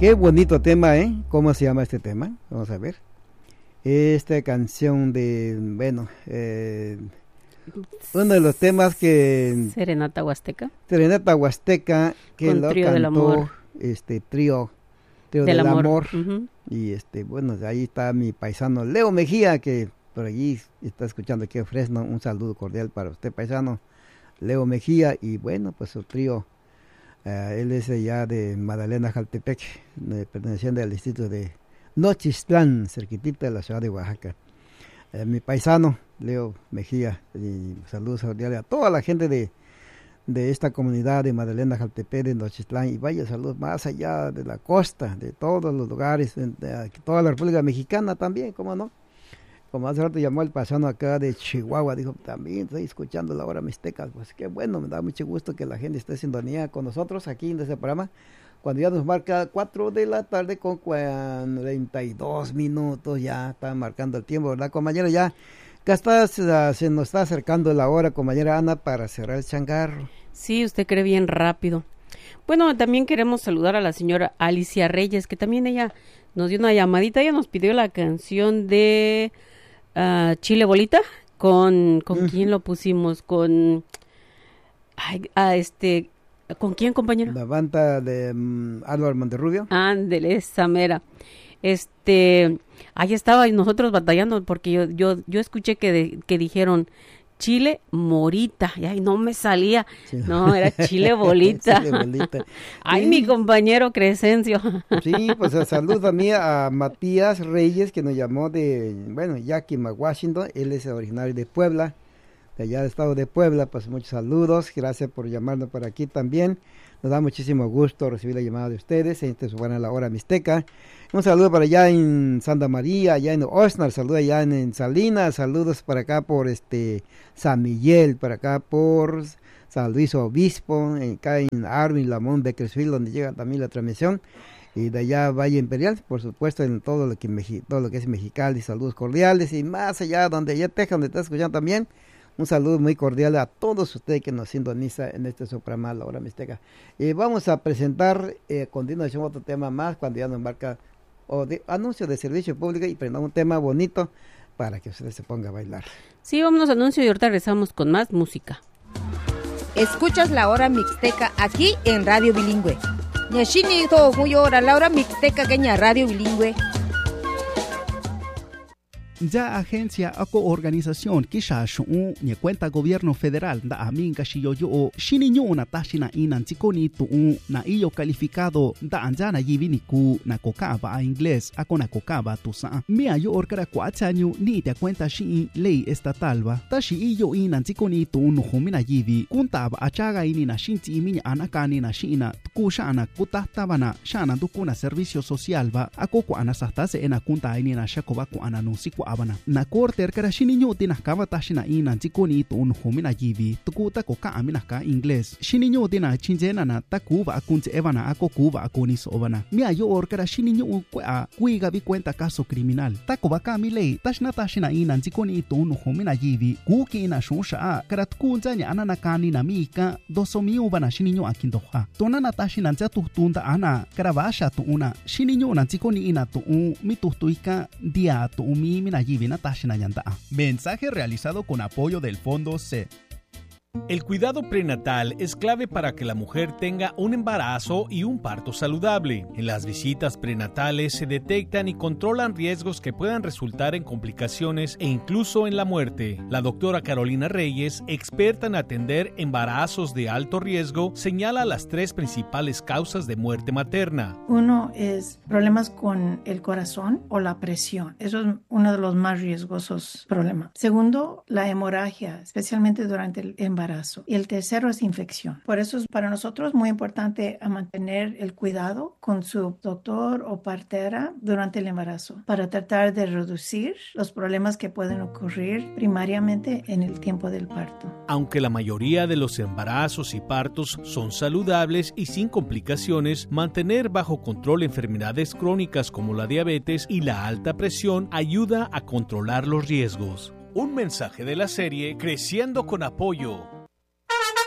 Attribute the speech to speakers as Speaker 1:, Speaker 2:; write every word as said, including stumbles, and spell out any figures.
Speaker 1: Qué bonito tema, ¿eh? ¿Cómo se llama este tema? Vamos a ver. Esta canción de, bueno, eh, uno de los temas que...
Speaker 2: Serenata Huasteca.
Speaker 1: Serenata Huasteca, que
Speaker 2: Con
Speaker 1: lo
Speaker 2: Trío
Speaker 1: cantó
Speaker 2: del Amor.
Speaker 1: este trío, trío
Speaker 2: Del
Speaker 1: del,
Speaker 2: Amor.
Speaker 1: amor.
Speaker 2: Uh-huh.
Speaker 1: Y este, bueno, ahí está mi paisano Leo Mejía, que por allí está escuchando aquí en Fresno. Un saludo cordial para usted, paisano Leo Mejía. Y bueno, pues su trío, uh, él es ya de Magdalena Jaltepec, eh, perteneciente al distrito de Nochistlán, cerquitita de la ciudad de Oaxaca. Eh, mi paisano Leo Mejía, y saludos cordiales a toda la gente de, de esta comunidad de Magdalena Jaltepec, de Nochistlán, y vaya saludos más allá de la costa, de todos los lugares, de, de toda la República Mexicana también, ¿cómo no? Como hace rato llamó el paisano acá de Chihuahua, dijo, también estoy escuchando la hora mixteca. Pues qué bueno, me da mucho gusto que la gente esté en sintonía con nosotros aquí en este programa, cuando ya nos marca cuatro de la tarde con cuarenta y dos minutos, ya está marcando el tiempo, ¿verdad, compañero? Ya, ya está, se nos está acercando la hora, compañera Ana, para cerrar el changarro.
Speaker 2: Sí, usted cree bien rápido. Bueno, también queremos saludar a la señora Alicia Reyes, que también ella nos dio una llamadita, ella nos pidió la canción de uh, Chile Bolita, con, ¿con uh-huh. quién lo pusimos? Con, ay, a este... ¿Con quién, compañero?
Speaker 1: La banda de um, Álvaro Monterrubio.
Speaker 2: Ándele, esa mera. Este, ahí estaba y nosotros batallando porque yo yo yo escuché que de, que dijeron Chile Morita, y ay, no me salía. Sí. No, era Chile Bolita. Chile Bolita. Ay, sí. Mi compañero Crescencio.
Speaker 1: Sí, pues saludos a mí a Matías Reyes, que nos llamó de, bueno, Yakima, Washington. Él es originario de Puebla, de allá del estado de Puebla. Pues muchos saludos, gracias por llamarnos por aquí también. Nos da muchísimo gusto recibir la llamada de ustedes. Esta es buena la hora mixteca. Un saludo para allá en Santa María, allá en Osnar, saludos allá en, en Salinas, saludos para acá por este San Miguel, para acá por San Luis Obispo, acá en Arvin, Lamont, Bakersfield, donde llega también la transmisión. Y de allá Valle Imperial, por supuesto, en todo lo que todo lo que es Mexicali, saludos cordiales. Y más allá, donde allá Texas, donde está escuchando también, un saludo muy cordial a todos ustedes que nos sintonizan en este programa La Hora Mixteca. Y vamos a presentar eh, a continuación otro tema más, cuando ya nos marca o de anuncio de servicio público, y prendamos un tema bonito para que ustedes se pongan a bailar.
Speaker 2: Sí, vámonos a anuncio y ahorita regresamos con más música.
Speaker 3: Escuchas La Hora Mixteca aquí en Radio Bilingüe. Nyashini to muy hora La Hora Mixteca Kenya Radio Bilingüe.
Speaker 4: Ya agencia ako organización kisha shu ni cuenta gobierno federal da aminga shiyoyo o shininyo na tashina inan tikoni tu na iyo calificado da anjana yivini ku na kokaba a inglés ako na kokaba tu sa mi ayo orkara kwachanyu ni te cuenta shi ley estatal ba tashi iyo inan tikoni tu no humina yivi kuntaba achaga ini na shinti iminya anakani na shina kushana kutahtabana shana dukuna servicio social ba ako ko anasastase ena kunta ini na shakoba ku ananusi abana na korter kara shininyo tinakaba tashina ina tikoni to un homina yivi tukuta ko ka amina ka inglés shininyo tina chinjena na takuba akunche evana ako kuba akoni sobana mi ayo or kara shininyo kwa kuiga vi cuenta caso criminal takoba ka mi lei tashna tashina ina tikoni to un homina yivi kuki ina shusha kara tukunjanya anana kani na mika dosomiu bana shininyo akindoha tonana tashina jatu tunda ana kara basha to una shininyo na tikoni ina to un mitutuika dia to umi mina
Speaker 5: Mensaje realizado con apoyo del Fondo C. El cuidado prenatal es clave para que la mujer tenga un embarazo y un parto saludable. En las visitas prenatales se detectan y controlan riesgos que puedan resultar en complicaciones e incluso en la muerte. La doctora Carolina Reyes, experta en atender embarazos de alto riesgo, señala las tres principales causas de muerte materna.
Speaker 6: Uno es problemas con el corazón o la presión. Eso es uno de los más riesgosos problemas. Segundo, la hemorragia, especialmente durante el embarazo. Y el tercero es infección. Por eso es para nosotros muy importante mantener el cuidado con su doctor o partera durante el embarazo para tratar de reducir los problemas que pueden ocurrir primariamente en el tiempo del parto.
Speaker 5: Aunque la mayoría de los embarazos y partos son saludables y sin complicaciones, mantener bajo control enfermedades crónicas como la diabetes y la alta presión ayuda a controlar los riesgos. Un mensaje de la serie Creciendo con Apoyo.